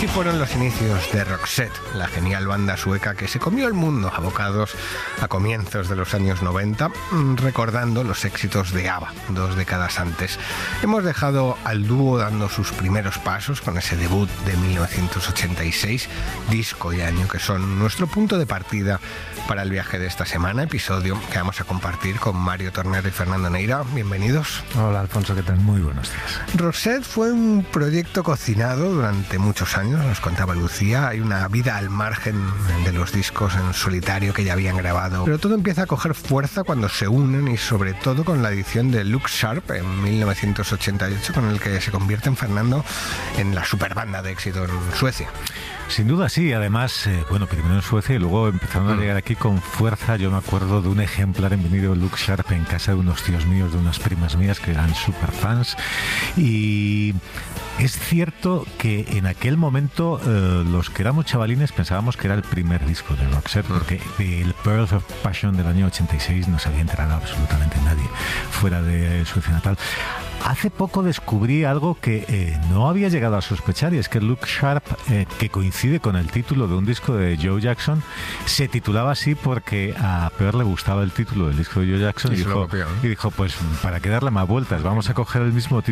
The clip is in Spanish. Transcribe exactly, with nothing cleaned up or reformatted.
Así fueron los inicios de Roxette, la genial banda sueca que se comió el mundo abocados a comienzos de los años noventa, recordando los éxitos de ABBA, dos décadas antes. Hemos dejado al dúo dando sus primeros pasos con ese debut de mil novecientos ochenta y seis, disco y año que son nuestro punto de partida para el viaje de esta semana, episodio que vamos a compartir con Mario Tornero y Fernando Neira. Bienvenidos. Hola Alfonso, ¿qué tal? Muy buenos días. Roxette fue un proyecto cocinado durante muchos años, nos contaba Lucía. Hay una vida al margen de los discos en solitario que ya habían grabado, pero todo empieza a coger fuerza cuando se unen, y sobre todo con la edición de Look Sharp en mil novecientos ochenta y ocho, con el que se convierte en Fernando en la superbanda de éxito en Suecia. Sin duda sí, además, eh, bueno, primero en Suecia y luego empezaron a llegar aquí con fuerza. Yo me acuerdo de un ejemplar en vinilo Look Sharp en casa de unos tíos míos, de unas primas mías que eran súper fans, y es cierto que en aquel momento eh, los que éramos chavalines pensábamos que era el primer disco de Roxette, porque el Pearls of Passion del año ochenta y seis no se había enterado absolutamente nadie fuera de Suecia natal. Hace poco descubrí algo que eh, no había llegado a sospechar, y es que Look Sharp, eh, que coincide con el título de un disco de Joe Jackson, se titulaba así porque a Pearl le gustaba el título del disco de Joe Jackson y, y, dijo, y dijo, pues para que darle más vueltas, vamos a coger el mismo título